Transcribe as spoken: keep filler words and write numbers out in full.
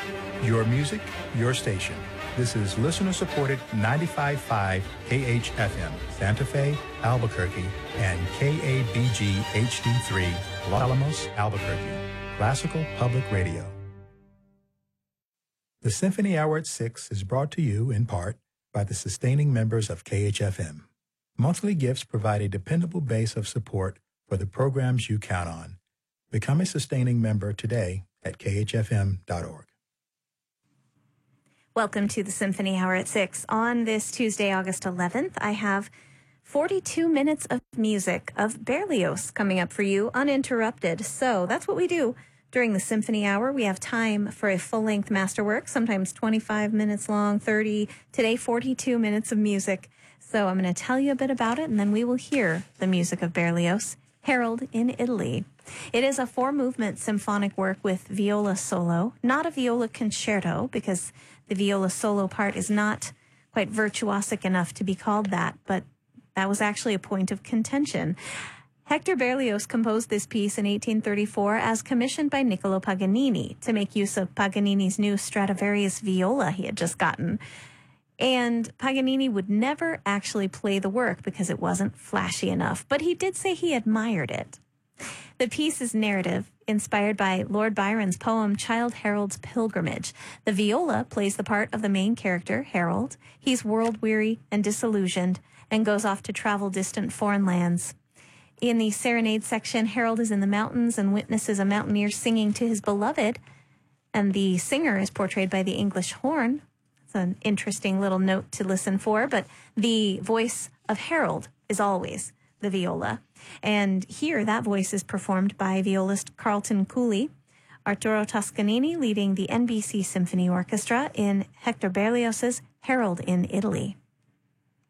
Your music, your station. This is listener-supported ninety-five point five K H F M, Santa Fe, Albuquerque, and K A B G H D three, Los Alamos, Albuquerque. Classical Public Radio. The Symphony Hour at six is brought to you, in part, by the sustaining members of K H F M. Monthly gifts provide a dependable base of support for the programs you count on. Become a sustaining member today at K H F M dot org. Welcome to the Symphony Hour at six. On this Tuesday, August eleventh, I have forty-two minutes of music of Berlioz coming up for you, uninterrupted. So that's what we do during the Symphony Hour. We have time for a full-length masterwork, sometimes twenty-five minutes long, thirty. Today, forty-two minutes of music. So I'm going to tell you a bit about it, and then we will hear the music of Berlioz, Harold in Italy. It is a four-movement symphonic work with viola solo, not a viola concerto, because the viola solo part is not quite virtuosic enough to be called that, but that was actually a point of contention. Hector Berlioz composed this piece in eighteen thirty-four as commissioned by Niccolo Paganini to make use of Paganini's new Stradivarius viola he had just gotten. And Paganini would never actually play the work because it wasn't flashy enough, but he did say he admired it. The piece is narrative, inspired by Lord Byron's poem Childe Harold's Pilgrimage. The viola plays the part of the main character, Harold. He's world-weary and disillusioned and goes off to travel distant foreign lands. In the serenade section, Harold is in the mountains and witnesses a mountaineer singing to his beloved, and the singer is portrayed by the English horn. It's an interesting little note to listen for, but the voice of Harold is always the viola. And here, that voice is performed by violist Carlton Cooley, Arturo Toscanini leading the N B C Symphony Orchestra in Hector Berlioz's Harold in Italy.